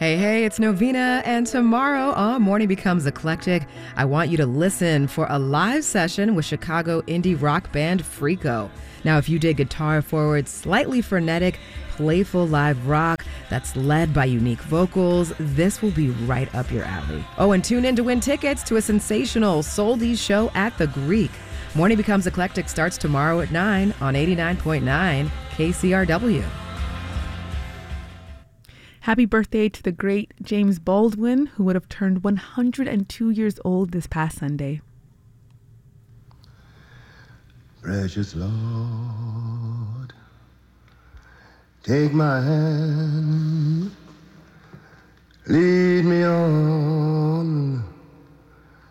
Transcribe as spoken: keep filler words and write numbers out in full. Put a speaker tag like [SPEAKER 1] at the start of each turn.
[SPEAKER 1] Hey, hey, it's Novena, and tomorrow on Morning Becomes Eclectic, I want you to listen for a live session with Chicago indie rock band Freako. Now, if you dig guitar-forward, slightly frenetic, playful live rock that's led by unique vocals, this will be right up your alley. Oh, and tune in to win tickets to a sensational Soldies show at the Greek. Morning Becomes Eclectic starts tomorrow at nine on eighty-nine point nine K C R W.
[SPEAKER 2] Happy birthday to the great James Baldwin, who would have turned one hundred two years old this past Sunday.
[SPEAKER 3] Precious Lord, take my hand, lead me on.